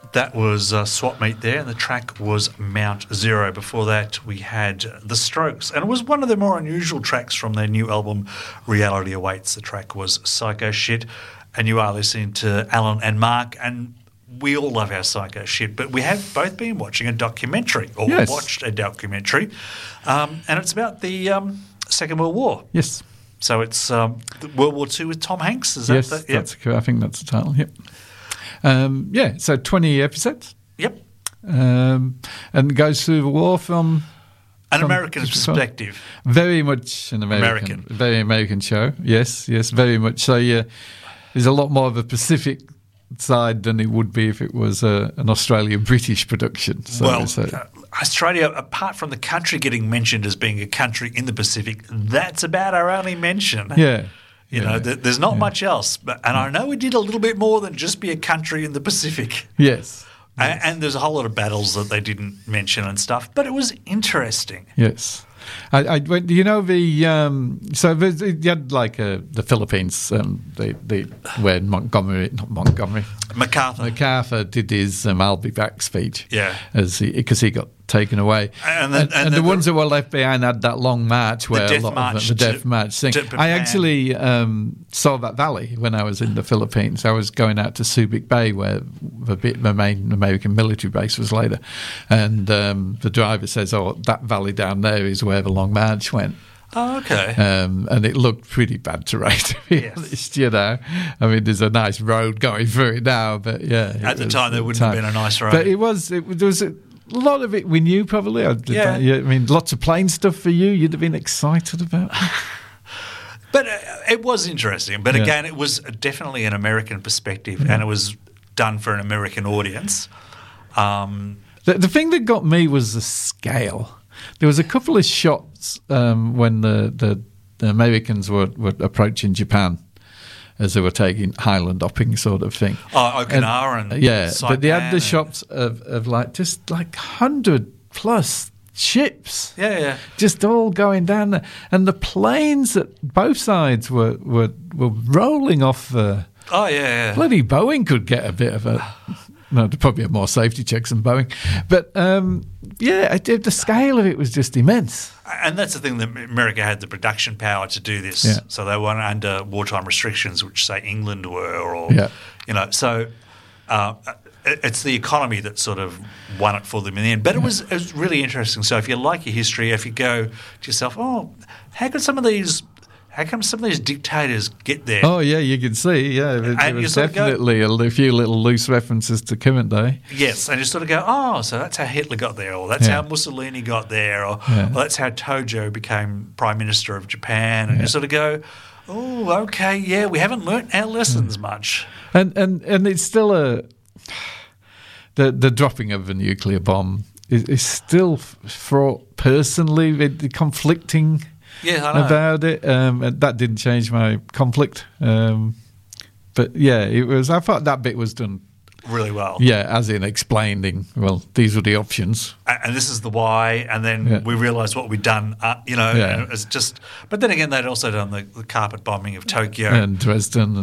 That was Swap Meet there, and the track was Mount Zero. Before that, we had The Strokes, and it was one of the more unusual tracks from their new album, Reality Awaits. The track was Psycho Shit, and you are listening to Alan and Mark, and we all love our psycho shit, but we have both been watching a documentary, or watched a documentary, and it's about the Second World War. Yes. So it's World War II with Tom Hanks, is that? Yes, I think that's the title, yep. So 20 episodes. Yep. And it goes through the war from an American perspective. Very much an American. Very American show. Yes, very much. So there's a lot more of a Pacific side than it would be if it was an Australian-British production. Australia, apart from the country getting mentioned as being a country in the Pacific, that's about our only mention. Yeah. You know, there's not much else. And I know we did a little bit more than just be a country in the Pacific. Yes. And there's a whole lot of battles that they didn't mention and stuff. But it was interesting. Yes. You know so you had like the Philippines, where MacArthur did his "I'll be back" speech, because he got taken away, and the ones that were left behind had that long march where the death march thing. I actually saw that valley when I was in the Philippines. I was going out to Subic Bay where the main American military base was later, and the driver says, "Oh, that valley down there is where the Long March went." Oh, okay. And it looked pretty bad terrain, to be honest, you know. I mean, there's a nice road going through it now, but yeah. At the time, there wouldn't have been a nice road. But there was a lot of it we knew probably. I mean, lots of plane stuff for you you'd have been excited about. But it was interesting. But again, it was definitely an American perspective, and it was done for an American audience. The thing that got me was the scale. There was a couple of shots when the Americans were approaching Japan as they were taking highland hopping sort of thing. Oh, Okinawa and Saipan, but they had the shots of like just like 100+ ships. Yeah. Just all going down there. And the planes at both sides were rolling off the... Oh, yeah. Bloody Boeing could get a bit of a... No, they probably have more safety checks than Boeing. But, the scale of it was just immense. And that's the thing, that America had the production power to do this. Yeah. So they weren't under wartime restrictions, which, say, England were. So it's the economy that sort of won it for them in the end. But it was really interesting. So if you like your history, if you go to yourself, how come some of these dictators get there? Oh, yeah, you can see. Yeah, there was definitely a few little loose references to current day. Yes, and you sort of go, so that's how Hitler got there, or that's how Mussolini got there, or that's how Tojo became Prime Minister of Japan. And you sort of go, oh, okay, yeah, we haven't learnt our lessons much. And it's still the dropping of a nuclear bomb is still fraught personally with conflicting... Yeah, I know. About it. That didn't change my conflict. But yeah, it was. I thought that bit was done really well. Yeah, as in explaining, well, these were the options. And this is the why, and then we realised what we'd done, and it's just... But then again, they'd also done the carpet bombing of Tokyo. And Dresden.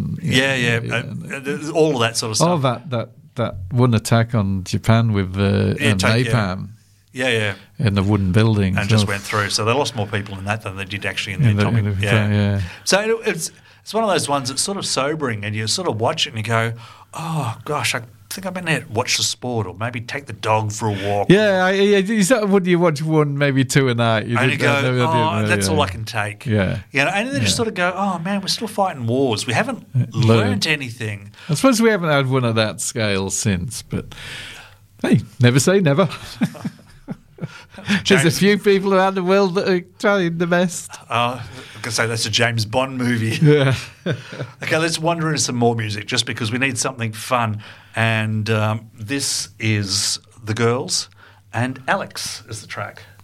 And all of that sort of stuff. All that one attack on Japan with napalm. Yeah. In the wooden building. And just went through. So they lost more people in that than they did actually in the atomic. So it's one of those ones that's sort of sobering, and you sort of watch it and you go, oh, gosh, I think I'm going to watch the sport, or maybe take the dog for a walk. Would you watch one, maybe two a night? And you go, that's all I can take. Yeah. And then you sort of go, oh, man, we're still fighting wars. We haven't learned anything. I suppose we haven't had one of that scale since, but hey, never say never. There's a few people around the world that are trying the best. I can say that's a James Bond movie. Yeah. Okay, let's wander into some more music just because we need something fun. And this is The Girls, and Alex is the track.